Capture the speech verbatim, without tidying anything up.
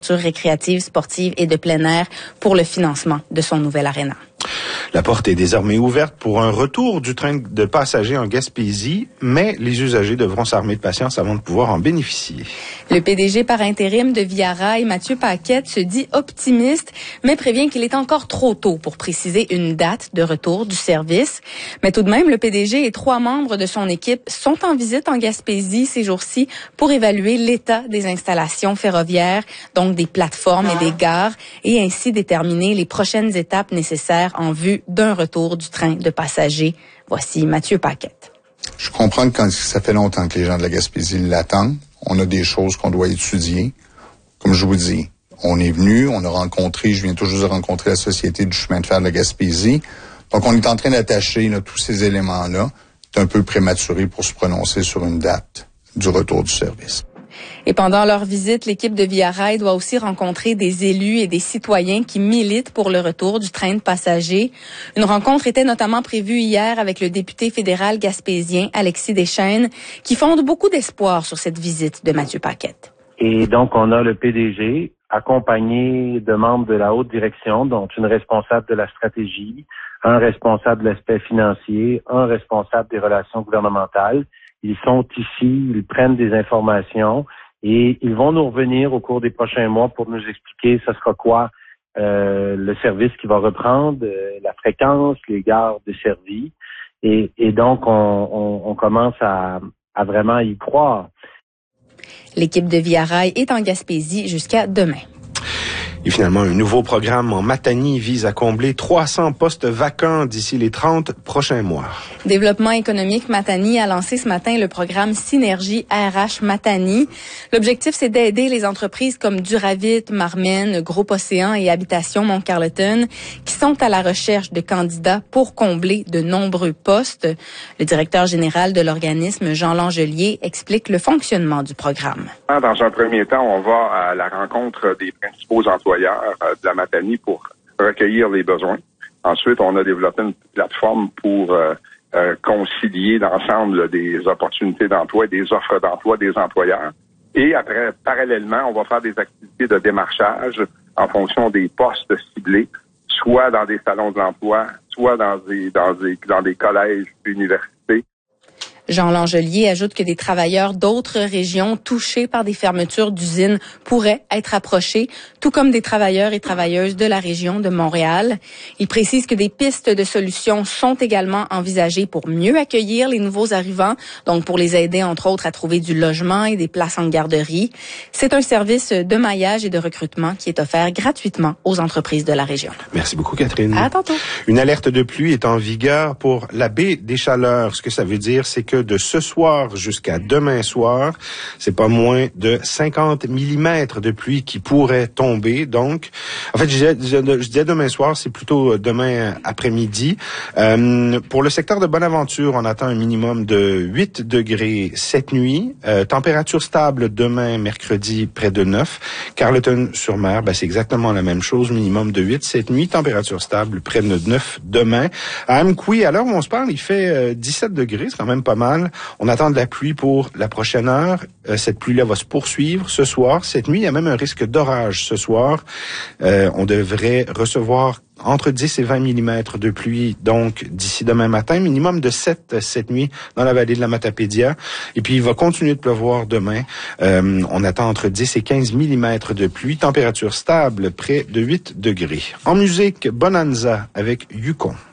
récréatives, sportives et de plein air pour le financement de son nouvel aréna. La porte est désormais ouverte pour un retour du train de passagers en Gaspésie, mais les usagers devront s'armer de patience avant de pouvoir en bénéficier. Le P D G par intérim de Via Rail, Mathieu Paquette, se dit optimiste, mais prévient qu'il est encore trop tôt pour préciser une date de retour du service. Mais tout de même, le P D G et trois membres de son équipe sont en visite en Gaspésie ces jours-ci pour évaluer l'état des installations ferroviaires, donc des plateformes et des gares, et ainsi déterminer les prochaines étapes nécessaires en vue d'un retour du train de passagers. Voici Mathieu Paquette. Je comprends que quand ça fait longtemps que les gens de la Gaspésie l'attendent. On a des choses qu'on doit étudier. Comme je vous dis, on est venu, on a rencontré, je viens toujours de rencontrer la Société du chemin de fer de la Gaspésie. Donc, on est en train d'attacher là, tous ces éléments-là. C'est un peu prématuré pour se prononcer sur une date du retour du service. Et pendant leur visite, l'équipe de Via Rail doit aussi rencontrer des élus et des citoyens qui militent pour le retour du train de passagers. Une rencontre était notamment prévue hier avec le député fédéral gaspésien Alexis Deschênes, qui fonde beaucoup d'espoir sur cette visite de Mathieu Paquette. Et donc, on a le P D G accompagné de membres de la haute direction, dont une responsable de la stratégie, un responsable de l'aspect financier, un responsable des relations gouvernementales. Ils sont ici, ils prennent des informations et ils vont nous revenir au cours des prochains mois pour nous expliquer ce sera quoi euh, le service qui va reprendre, euh, la fréquence, les gares desservies. Et, et donc, on, on, on commence à, à vraiment y croire. L'équipe de Via Rail est en Gaspésie jusqu'à demain. Et finalement, un nouveau programme en Matanie vise à combler trois cents postes vacants d'ici les trente prochains mois. Développement économique Matanie a lancé ce matin le programme Synergie R H Matanie. L'objectif, c'est d'aider les entreprises comme Duravit, Marmen, Groupe Océan et Habitation Mont-Carleton qui sont à la recherche de candidats pour combler de nombreux postes. Le directeur général de l'organisme, Jean Langelier, explique le fonctionnement du programme. Dans un premier temps, on va à la rencontre des principaux employeurs de la Matanie pour recueillir les besoins. Ensuite, on a développé une plateforme pour euh, euh, concilier l'ensemble des opportunités d'emploi et des offres d'emploi des employeurs. Et après, parallèlement, on va faire des activités de démarchage en fonction des postes ciblés, soit dans des salons de l'emploi, soit dans des, dans des, dans des collèges, universités. Jean Langelier ajoute que des travailleurs d'autres régions touchées par des fermetures d'usines pourraient être approchés, tout comme des travailleurs et travailleuses de la région de Montréal. Il précise que des pistes de solutions sont également envisagées pour mieux accueillir les nouveaux arrivants, donc pour les aider entre autres à trouver du logement et des places en garderie. C'est un service de maillage et de recrutement qui est offert gratuitement aux entreprises de la région. Merci beaucoup, Catherine. À tantôt. Une alerte de pluie est en vigueur pour la baie des Chaleurs. Ce que ça veut dire, c'est que de ce soir jusqu'à demain soir, c'est pas moins de cinquante millimètres de pluie qui pourraient tomber. Donc, en fait, je disais, je disais demain soir, c'est plutôt demain après-midi. Euh, pour le secteur de Bonaventure, on attend un minimum de huit degrés cette nuit. Euh, température stable demain, mercredi, près de neuf. Carleton-sur-Mer, ben, c'est exactement la même chose, minimum de huit cette nuit. Température stable, près de neuf demain. À Amqui, à l'heure où on se parle, il fait euh, dix-sept degrés, c'est quand même pas mal. On attend de la pluie pour la prochaine heure. Euh, cette pluie-là va se poursuivre ce soir. Cette nuit, il y a même un risque d'orage ce soir. Euh, on devrait recevoir entre dix et vingt millimètres de pluie, donc d'ici demain matin, minimum de sept cette nuit dans la vallée de la Matapédia. Et puis, il va continuer de pleuvoir demain. Euh, on attend entre dix et quinze millimètres de pluie. Température stable, près de huit degrés. En musique, Bonanza avec Yukon.